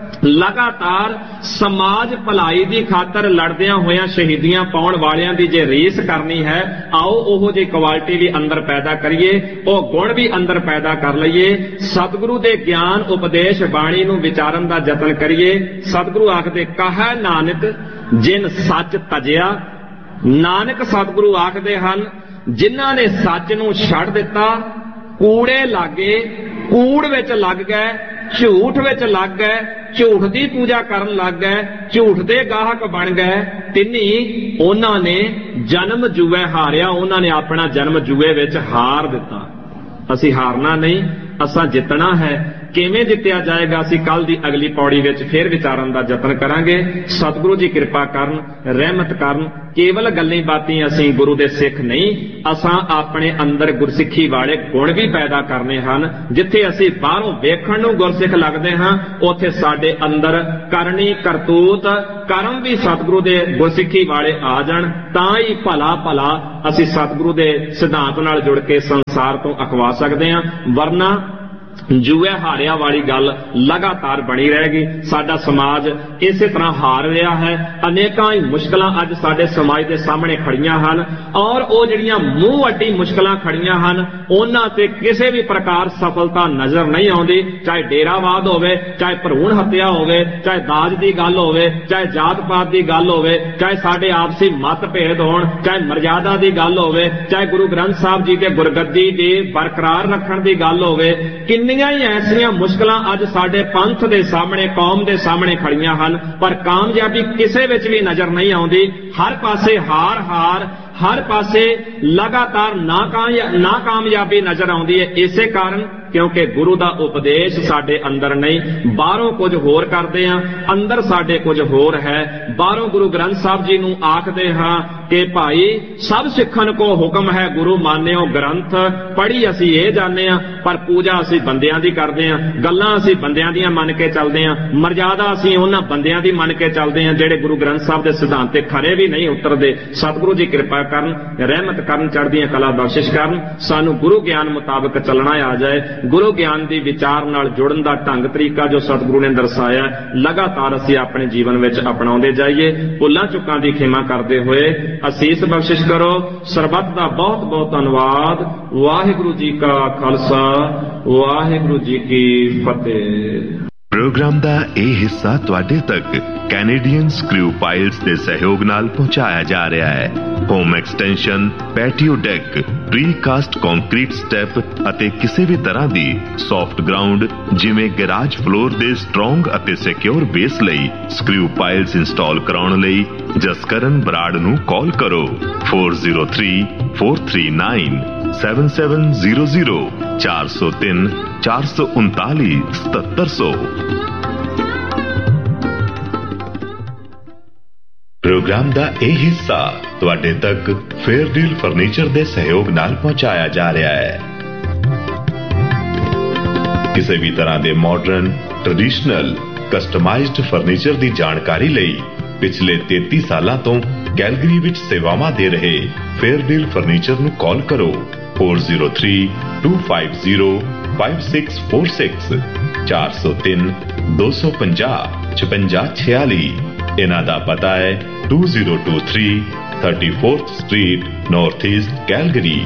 लगातार समाज भलाई की खातर लड़दियां होया शहीदियां पाउण वालियां दी जे रीस करनी है, आओ ओहो जी क्वालिटी भी अंदर पैदा करिए, ओ गुण भी अंदर पैदा कर लईए। सतगुरु दे ज्ञान उपदेश बाणी नूं विचारन दा यतन करिए। सतगुरु आखदे कहा नानक जिन सच तजिया। नानक सतगुरु आखदे हन जिन्हां ने सच नूं छड्ड दिता, कूड़े लागे, कूड़ विच लग गए, झूठ विच लग गए, झूठ की पूजा करन लग गए, झूठ दे गाहक बन गए, तिन्नी उन्हां ने जन्म जुए हारिया। उन्हां ने अपना जन्म जुए विच हार दिता। असीं हारना नहीं, असां जितना है। ਕਿਵੇਂ ਜਿੱਤਿਆ ਜਾਏਗਾ, ਅਸੀਂ ਕੱਲ ਦੀ ਅਗਲੀ ਪੌੜੀ ਵਿੱਚ ਫੇਰ ਵਿਚਾਰਨ ਦਾ ਯਤਨ ਕਰਾਂਗੇ। ਸਤਿਗੁਰੂ ਜੀ ਕਿਰਪਾ ਕਰਨ, ਰਹਿਮਤ ਕਰਨ। ਕੇਵਲ ਗੱਲਾਂ ਬਾਤਾਂ ਅਸੀਂ ਗੁਰੂ ਦੇ ਸਿੱਖ ਨਹੀਂ, ਅਸਾਂ ਆਪਣੇ ਅੰਦਰ ਗੁਰਸਿੱਖੀ ਵਾਲੇ ਗੁਣ ਵੀ ਪੈਦਾ ਕਰਨੇ ਹਨ। ਜਿੱਥੇ ਅਸੀਂ ਬਾਹਰੋਂ ਵੇਖਣ ਨੂੰ ਗੁਰਸਿੱਖ ਲੱਗਦੇ ਹਾਂ, ਉੱਥੇ ਸਾਡੇ ਅੰਦਰ ਕਰਨੀ, ਕਰਤੂਤ, ਕਰਮ ਵੀ ਸਤਿਗੁਰੂ ਦੇ ਗੁਰਸਿੱਖੀ ਵਾਲੇ ਆ ਜਾਣ, ਤਾਂ ਹੀ ਭਲਾ ਭਲਾ ਅਸੀਂ ਸਤਿਗੁਰੂ ਦੇ ਸਿਧਾਂਤ ਨਾਲ ਜੁੜ ਕੇ ਸੰਸਾਰ ਤੋਂ ਅਖਵਾ ਸਕਦੇ ਹਾਂ। ਵਰਨਾ ਜੂਏ ਹਾਰਿਆ ਵਾਲੀ ਗੱਲ ਲਗਾਤਾਰ ਬਣੀ ਰਹੇਗੀ। ਸਾਡਾ ਸਮਾਜ ਇਸੇ ਤਰ੍ਹਾਂ ਹਾਰ ਰਿਹਾ ਹੈ। ਅਨੇਕਾਂ ਹੀ ਮੁਸ਼ਕਲਾਂ ਅੱਜ ਸਾਡੇ ਸਮਾਜ ਦੇ ਸਾਹਮਣੇ ਖੜੀਆਂ ਹਨ, ਔਰ ਉਹ ਜਿਹੜੀਆਂ ਮੂੰਹ ਅੱਡੀ ਮੁਸ਼ਕਲਾਂ ਖੜੀਆਂ ਹਨ, ਉਹਨਾਂ ਤੇ ਕਿਸੇ ਵੀ ਪ੍ਰਕਾਰ ਸਫਲਤਾ ਨਜ਼ਰ ਨਹੀਂ ਆਉਂਦੀ। ਚਾਹੇ ਡੇਰਾਵਾਦ ਹੋਵੇ, ਚਾਹੇ ਭਰੂਣ ਹੱਤਿਆ ਹੋਵੇ, ਚਾਹੇ ਦਾਜ ਦੀ ਗੱਲ ਹੋਵੇ, ਚਾਹੇ ਜਾਤ ਪਾਤ ਦੀ ਗੱਲ ਹੋਵੇ, ਚਾਹੇ ਸਾਡੇ ਆਪਸੀ ਮਤਭੇਦ ਹੋਣ, ਚਾਹੇ ਮਰਜ਼ਾਦਾ ਦੀ ਗੱਲ ਹੋਵੇ, ਚਾਹੇ ਗੁਰੂ ਗ੍ਰੰਥ ਸਾਹਿਬ ਜੀ ਦੇ ਗੁਰਗੱਦੀ ਦੀ ਬਰਕਰਾਰ ਰੱਖਣ ਦੀ ਗੱਲ ਹੋਵੇ। ਕਿੰਨੀਆਂ ਹੀ ਐਸੀਆਂ ਮੁਸ਼ਕਲਾਂ ਅੱਜ ਸਾਡੇ ਪੰਥ ਦੇ ਸਾਹਮਣੇ, ਕੌਮ ਦੇ ਸਾਹਮਣੇ ਖੜੀਆਂ ਹਨ, ਪਰ ਕਾਮਯਾਬੀ ਕਿਸੇ ਵਿੱਚ ਵੀ ਨਜ਼ਰ ਨਹੀਂ ਆਉਂਦੀ। ਹਰ ਪਾਸੇ ਹਾਰ ਹਾਰ, ਹਰ ਪਾਸੇ ਲਗਾਤਾਰ ਨਾਕਾਮਯਾਬੀ ਨਜ਼ਰ ਆਉਂਦੀ ਹੈ। ਇਸੇ ਕਾਰਨ ਕਿਉਂਕਿ ਗੁਰੂ ਦਾ ਉਪਦੇਸ਼ ਸਾਡੇ ਅੰਦਰ ਨਹੀਂ, ਬਾਹਰੋਂ ਕੁਝ ਹੋਰ ਕਰਦੇ ਹਾਂ, ਅੰਦਰ ਸਾਡੇ ਕੁਝ ਹੋਰ ਹੈ। ਬਾਹਰੋਂ ਗੁਰੂ ਗ੍ਰੰਥ ਸਾਹਿਬ ਜੀ ਨੂੰ ਆਖਦੇ ਹਾਂ ਕਿ ਭਾਈ ਸਭ ਸਿੱਖਣ ਕੋ ਹੁਕਮ ਹੈ, ਗੁਰੂ ਮਾਨਿਓ ਗ੍ਰੰਥ। ਪੜ੍ਹੀ ਅਸੀਂ ਇਹ ਜਾਣਦੇ ਹਾਂ, ਪਰ ਪੂਜਾ ਅਸੀਂ ਬੰਦਿਆਂ ਦੀ ਕਰਦੇ ਹਾਂ, ਗੱਲਾਂ ਅਸੀਂ ਬੰਦਿਆਂ ਦੀਆਂ ਮੰਨ ਕੇ ਚੱਲਦੇ ਹਾਂ, ਮਰਜ਼ਾਦਾ ਅਸੀਂ ਉਹਨਾਂ ਬੰਦਿਆਂ ਦੀ ਮੰਨ ਕੇ ਚੱਲਦੇ ਹਾਂ ਜਿਹੜੇ ਗੁਰੂ ਗ੍ਰੰਥ ਸਾਹਿਬ ਦੇ ਸਿਧਾਂਤ ਤੇ ਖਰੇ ਵੀ ਨਹੀਂ ਉਤਰਦੇ। ਸਤਿਗੁਰੂ ਜੀ ਕਿਰਪਾ ਕਰਨ, ਰਹਿਮਤ ਕਰਨ, ਚੜ੍ਹਦੀਆਂ ਕਲਾ ਬਖਸ਼ਿਸ਼ ਕਰਨ। ਸਾਨੂੰ ਗੁਰੂ ਗਿਆਨ ਮੁਤਾਬਕ ਚੱਲਣਾ ਆ ਜਾਏ। ਗੁਰੂ ਗਿਆਨ ਦੀ ਵਿਚਾਰ ਨਾਲ ਜੁੜਨ ਦਾ ਢੰਗ ਤਰੀਕਾ ਜੋ ਸਤਿਗੁਰੂ ਨੇ ਦਰਸਾਇਆ, ਲਗਾਤਾਰ ਅਸੀਂ ਆਪਣੇ ਜੀਵਨ ਵਿੱਚ ਅਪਣਾਉਂਦੇ ਜਾਈਏ। ਭੁੱਲਾਂ ਚੁੱਕਾਂ ਦੀ ਖਿਮਾ ਕਰਦੇ ਹੋਏ ਅਸੀਸ ਬਖਸ਼ਿਸ਼ ਕਰੋ। ਸਰਬੱਤ ਦਾ ਬਹੁਤ ਬਹੁਤ ਧੰਨਵਾਦ। ਵਾਹਿਗੁਰੂ ਜੀ ਕਾ ਖਾਲਸਾ, ਵਾਹਿਗੁਰੂ ਜੀ ਕੀ ਫਤਿਹ। ਪ੍ਰੋਗਰਾਮ ਦਾ ਇਹ ਹਿੱਸਾ ਤੁਹਾਡੇ ਤੱਕ ਕੈਨੇਡੀਅਨ ਸਕਰੂ ਪਾਈਲਸ ਦੇ ਸਹਿਯੋਗ ਨਾਲ ਪਹੁੰਚਾਇਆ ਜਾ ਰਿਹਾ ਹੈ। Home extension, patio deck, ਪ੍ਰੀਕਾਸਟ concrete step ਅਤੇ ਕਿਸੇ ਵੀ ਤਰ੍ਹਾਂ ਦੀ ਸੌਫਟ ਗਰਾਊਂਡ ਜਿਵੇਂ ਗੈਰਾਜ ਫਲੋਰ ਦੇ ਸਟਰੋਂਗ ਅਤੇ ਸਿਕਿਉਰ ਬੇਸ ਲਈ ਸਕਰੂ ਪਾਈਲਸ ਇੰਸਟਾਲ ਕਰਾਉਣ ਲਈ ਜਸਕਰਨ ਬਰਾੜ ਨੂੰ ਕਾਲ ਕਰੋ four zero three four three nine seven seven zero zero ਚਾਰ ਸੌ ਤਿੰਨ ਚਾਰ ਸੌ ਉਨਤਾਲੀ ਸਤੱਤਰ ਸੌ। ਪ੍ਰੋਗਰਾਮ ਦਾ ਇਹ ਹਿੱਸਾ ਤੁਹਾਡੇ ਤੱਕ ਫੇਅਰਡੀਲ ਫਰਨੀਚਰ ਦੇ ਸਹਿਯੋਗ ਨਾਲ ਪਹੁੰਚਾਇਆ ਜਾ ਰਿਹਾ ਹੈ। ਕਿਸੇ ਵੀ ਤਰ੍ਹਾਂ ਦੇ ਮਾਡਰਨ, ਟ੍ਰੈਡੀਸ਼ਨਲ, ਕਸਟਮਾਈਜ਼ਡ ਫਰਨੀਚਰ ਦੀ ਜਾਣਕਾਰੀ ਲਈ ਪਿਛਲੇ ਤੇਤੀ ਸਾਲਾਂ ਤੋਂ ਕੈਲਗਰੀ ਵਿੱਚ ਸੇਵਾਵਾਂ ਦੇ ਰਹੇ ਫੇਅਰਡੀਲ ਫਰਨੀਚਰ ਨੂੰ ਕਾਲ ਕਰੋ four zero three two five zero five six four six ਚਾਰ ਸੌ ਤਿੰਨ ਦੋ ਸੌ ਪੰਜਾਹ ਛਪੰਜਾ ਛਿਆਲੀ। ਇਹਨਾਂ ਦਾ ਪਤਾ ਹੈ two zero two three thirty-fourth Street, North East, Calgary।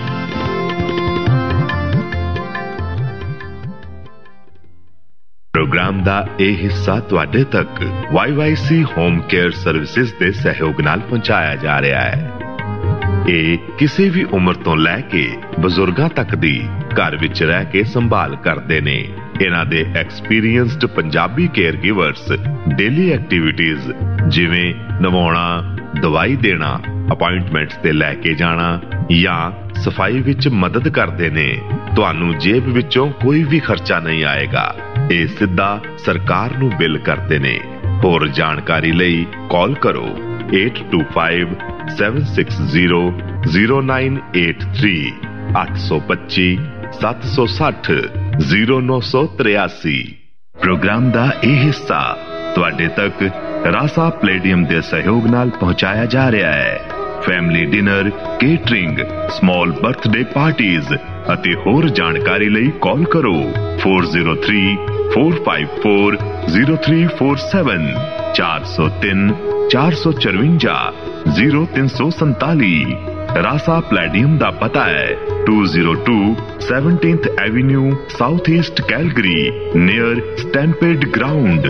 Programme ਦਾ ਇਹ ਹਿੱਸਾ ਤੁਹਾਡੇ ਤੱਕ why Y C home care services ਦੇ ਸਹਿਯੋਗ ਨਾਲ ਪਹੁੰਚਾਇਆ ਜਾ ਰਿਹਾ ਹੈ। ਇਹ ਕਿਸੇ ਵੀ ਉਮਰ ਤੋਂ ਲੈ ਕੇ ਬਜ਼ੁਰਗਾਂ ਤੱਕ ਦੀ ਘਰ ਵਿੱਚ ਰਹਿ ਕੇ ਸੰਭਾਲ ਕਰਦੇ ਨੇ। ਇਹਨਾਂ ਦੇ experienced Punjabi care ਗਿਵਰਸ daily activities ਜਿਵੇਂ ਨਵਾਉਣਾ, ਦਵਾਈ ਦੇਣਾ, ਅਪਾਇੰਟਮੈਂਟਸ ਤੇ ਲੈ ਕੇ ਜਾਣਾ ਜਾਂ ਸਫਾਈ ਵਿੱਚ ਮਦਦ ਕਰਦੇ ਨੇ। ਤੁਹਾਨੂੰ ਜੇਬ ਵਿੱਚੋਂ ਕੋਈ ਵੀ ਖਰਚਾ ਨਹੀਂ ਆਏਗਾ। ਇਹ ਸਿੱਧਾ ਸਰਕਾਰ ਨੂੰ ਬਿੱਲ ਕਰਦੇ ਨੇ। ਹੋਰ ਜਾਣਕਾਰੀ ਲਈ ਕਾਲ ਕਰੋ eight two five seven six zero zero nine eight three ਅੱਠ ਸੌ ਪੱਚੀ ਸੱਤ ਸੌ ਸੱਠ ਜ਼ੀਰੋ ਨੌ ਸੌ ਤਰਿਆਸੀ। ਪ੍ਰੋਗਰਾਮ ਦਾ ਇਹ ਹਿੱਸਾ ਤੁਹਾਡੇ ਤੱਕ ਰਾਸਾ ਪਲੇਡੀਅਮ ਦੇ ਸਹਿਯੋਗ ਨਾਲ ਪਹੁੰਚਾਇਆ ਜਾ ਰਿਹਾ ਹੈ। Family dinner, catering, small birthday parties ਅਤੇ ਹੋਰ ਜਾਣਕਾਰੀ ਲਈ ਕਾਲ ਕਰੋ four zero three four five four zero three four seven ਚਾਰ ਸੌ ਤਿੰਨ ਚਾਰ ਸੌ ਚਰਵੰਜਾ ਜ਼ੀਰੋ ਤਿੰਨ ਸੌ ਸੰਤਾਲੀ। ਰਾਸਾ ਪਲੇਡੀਅਮ ਦਾ ਪਤਾ ਹੈ two zero two seventeenth Avenue, South East, Calgary, near Stampede Ground।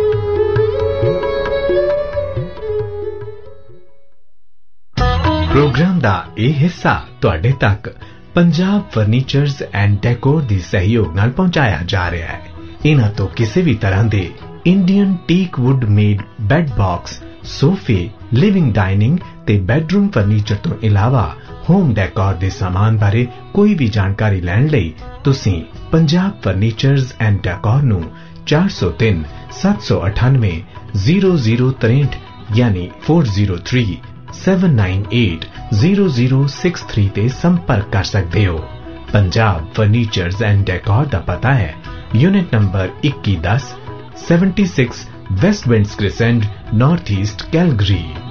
Programme ਦਾ ਇਹ ਹਿੱਸਾ ਤੁਹਾਡੇ ਤੱਕ ਪੰਜਾਬ ਫਰਨੀਚਰਜ਼ ਐਂਡ ਡੈਕੋਰ ਦੀ ਸਹਿਯੋਗ ਨਾਲ ਪਹੁੰਚਾਇਆ ਜਾ ਰਿਹਾ ਹੈ। ਇਹਨਾਂ ਤੋਂ ਕਿਸੇ ਵੀ ਤਰ੍ਹਾਂ ਦੇ Indian teak wood made bed box, ਸੋਫੇ, ਲਿਵਿੰਗ ਡਾਈਨਿੰਗ ਤੇ ਬੈਡਰੂਮ ਫਰਨੀਚਰ ਤੋਂ ਇਲਾਵਾ ਹੋਮ ਡੈਕੋਰ ਦੇ ਸਾਮਾਨ ਬਾਰੇ ਕੋਈ ਵੀ ਜਾਣਕਾਰੀ ਲੈਣ ਲਈ ਤੁਸੀਂ ਪੰਜਾਬ ਫਰਨੀਚਰਜ਼ ਐਂਡ ਡੈਕੋਰ ਨੂੰ ਚਾਰ ਸੌ ਤਿੰਨ ਸੱਤ ਸੌ ਅਠਾਨਵੇਂ ਜ਼ੀਰੋ ਜ਼ੀਰੋ ਤਰੇਂਹਠ ਯਾਨੀ ਚਾਰ ਜ਼ੀਰੋ ਤਿੰਨ ਸੱਤ ਨੌਂ ਅੱਠ ਜ਼ੀਰੋ ਜ਼ੀਰੋ ਛੇ ਤਿੰਨ ਤੇ ਸੰਪਰਕ ਕਰ ਸਕਦੇ ਹੋ। ਪੰਜਾਬ ਫਰਨੀਚਰਜ਼ ਐਂਡ ਡੈਕੋਰ ਦਾ ਪਤਾ ਹੈ यूनिट नंबर इक्कीस दस छिहत्तर waste winds crescent north east Calgary.